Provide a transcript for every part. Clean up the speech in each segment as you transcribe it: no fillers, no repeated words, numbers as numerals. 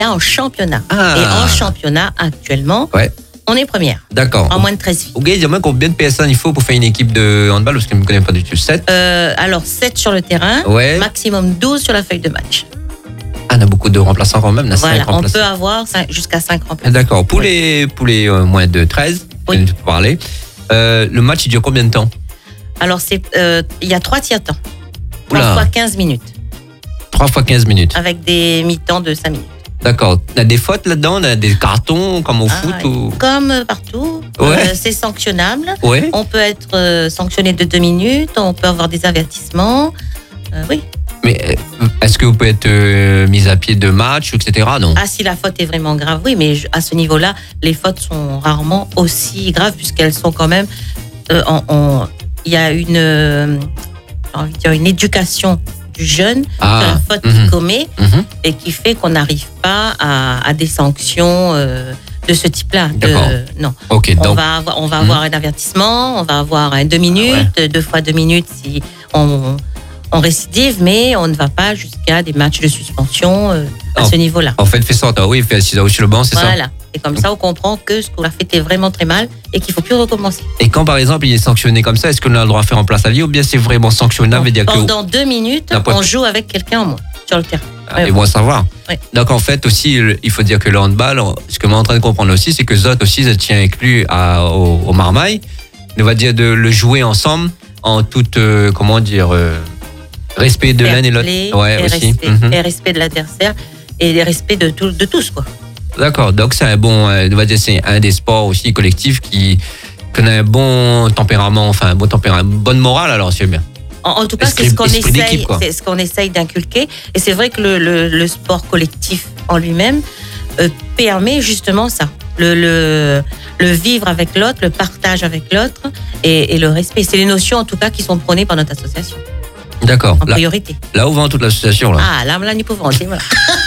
en championnat. Ah. Et en championnat, actuellement, on est première. D'accord. En moins de 13 filles. Ok, dis-moi combien de personnes il faut pour faire une équipe de handball, parce que je ne me connais pas du tout. 7 Alors, 7 sur le terrain, maximum 12 sur la feuille de match. Ah, on a beaucoup de remplaçants quand même. Voilà, on peut avoir jusqu'à 5 remplaçants. D'accord. Pour les moins de 13, tu peux parler. Le match, il dure combien de temps? Alors, il y a 3 tiers-temps. 3 fois 15 minutes. 3 fois 15 minutes. Avec des mi-temps de 5 minutes. D'accord. On a des fautes là-dedans, on a des cartons comme au foot ou... Comme partout. C'est sanctionnable. On peut être sanctionné de 2 minutes, on peut avoir des avertissements. Oui. Mais est-ce que vous pouvez être mis à pied de match, etc. Non. Ah, si la faute est vraiment grave, oui, mais à ce niveau-là, les fautes sont rarement aussi graves puisqu'elles sont quand même... Il y a une éducation du jeune sur la faute qu'il commet et qui fait qu'on n'arrive pas à des sanctions de ce type-là. Non. Okay, on va avoir un avertissement, on va avoir un 2 minutes, 2 fois 2 minutes si on récidive, mais on ne va pas jusqu'à des matchs de suspension à ce niveau-là. En fait, fait ça, oui, fait 6 heures sur le banc, c'est ça? Voilà. Et comme ça, on comprend que ce qu'on a fait était vraiment très mal et qu'il ne faut plus recommencer. Et quand, par exemple, il est sanctionné comme ça, est-ce qu'on a le droit de faire en place à vie ou bien c'est vraiment sanctionnable? Pendant 2 minutes, on joue avec quelqu'un en moins sur le terrain. Et bon à savoir. Donc, en fait, aussi, il faut dire que le handball, ce que je suis en train de comprendre aussi, c'est que Zot aussi, ça tient inclus au Marmaille. On va dire de le jouer ensemble en toute, respect de l'un et l'autre. Et respect de l'adversaire et respect de tous, quoi. D'accord, donc c'est un c'est un des sports aussi collectifs qui a un bon tempérament, bonne morale, alors c'est bien. En tout cas, c'est ce qu'on essaye d'inculquer. Et c'est vrai que le sport collectif en lui-même permet justement ça. Le vivre avec l'autre, le partage avec l'autre et le respect. C'est les notions en tout cas qui sont prônées par notre association. D'accord. En priorité. Là où vend toute l'association, là. Ah, là, nous pouvons vendre, voilà.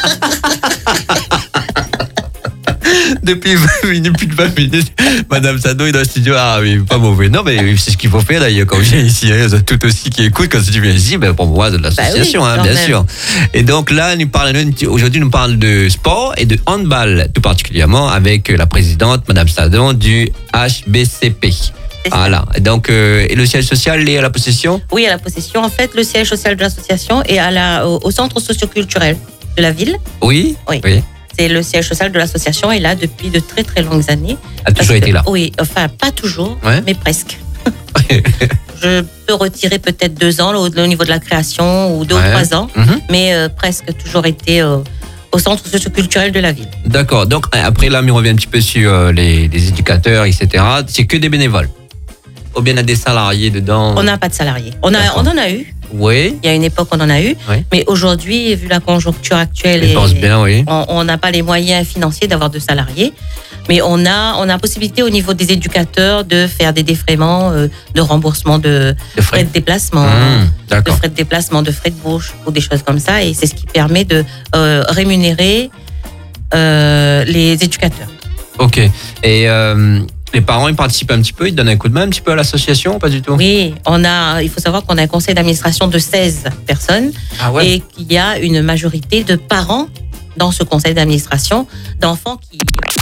Depuis 20 minutes, Madame Sado est dans le studio. Ah oui, pas mauvais. Non, mais c'est ce qu'il faut faire d'ailleurs quand je viens ici. Il y a tout aussi qui écoute quand tu viens ici, pour moi, de l'association, bien sûr. Et donc là, aujourd'hui, nous parlons de sport et de handball, tout particulièrement avec la présidente, Madame Sado, du HBCP. Voilà. Donc, et le siège social est à la possession? Oui, à la possession. En fait, le siège social de l'association est au centre socioculturel de la ville. Oui. C'est le siège social de l'association est là depuis de très très longues années. A toujours été là? Oui, enfin pas toujours, mais presque. Je peux retirer peut-être 2 ans au niveau de la création ou 2 ou 3 ans, mais presque toujours été au centre socioculturel de la ville. D'accord. Donc après là, on revient un petit peu sur les éducateurs, etc. C'est que des bénévoles? Ou bien on a des salariés dedans? On n'a pas de salariés. On en a eu. Oui. Il y a une époque, on en a eu. Oui. Mais aujourd'hui, vu la conjoncture actuelle, on n'a pas les moyens financiers d'avoir de salariés. Mais on a possibilité au niveau des éducateurs de faire des défraiements, de remboursement de frais de déplacement, de frais de déplacement, de frais de bouche ou des choses comme ça. Et c'est ce qui permet de rémunérer les éducateurs. Ok. Et les parents, ils participent un petit peu, ils donnent un coup de main un petit peu à l'association ou pas du tout? Oui, il faut savoir qu'on a un conseil d'administration de 16 personnes et qu'il y a une majorité de parents dans ce conseil d'administration, d'enfants qui